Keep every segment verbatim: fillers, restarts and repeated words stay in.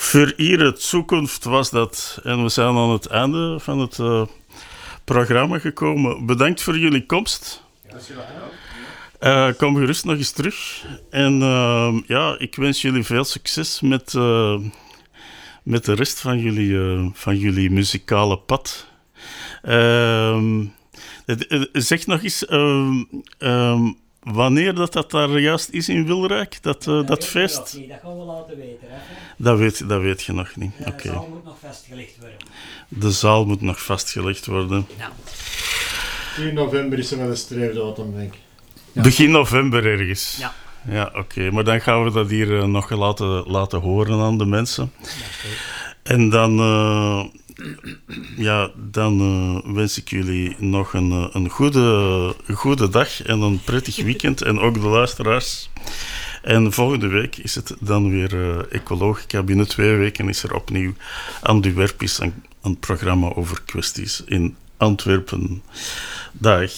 Voor Ihre toekomst was dat. En we zijn aan het einde van het uh, programma gekomen. Bedankt voor jullie komst. Uh, kom gerust nog eens terug. En uh, ja, ik wens jullie veel succes met, uh, met de rest van jullie, uh, van jullie muzikale pad. Uh, zeg nog eens, uh, uh, wanneer dat, dat daar juist is in Wilrijk, dat, uh, dat, dat feest? Dat gaan we laten weten. Hè? Dat, weet, dat weet je nog niet. De okay. zaal moet nog vastgelegd worden. De zaal moet nog vastgelegd worden. Ja. tien november is er wel een streefdatum, denk ik. Ja. Begin november ergens. Ja. Ja, oké. Okay. Maar dan gaan we dat hier uh, nog laten, laten horen aan de mensen. Ja, okay. En dan, uh, ja, dan uh, wens ik jullie nog een, een goede, goede dag en een prettig weekend. En ook de luisteraars. En volgende week is het dan weer uh, Ecologica. Binnen twee weken is er opnieuw Antwerpis, een, een programma over kwesties in Antwerpen. Dag.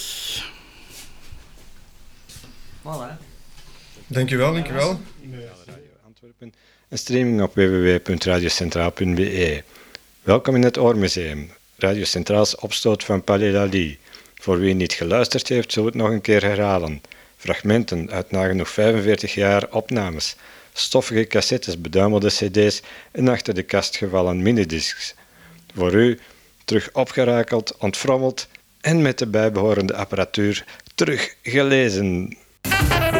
Voilà. Dankjewel, dankjewel. Antwerpen en streaming op w w w punt radiocentraal punt b e. Welkom in het Oormuseum. Radio Centraals opstoot van Palais Lally. Voor wie niet geluisterd heeft, zullen we het nog een keer herhalen. Fragmenten uit nagenoeg vijfenveertig jaar opnames. Stoffige cassettes, beduimelde cd's en achter de kast gevallen minidiscs. Voor u terug opgerakeld, ontfrommeld en met de bijbehorende apparatuur teruggelezen.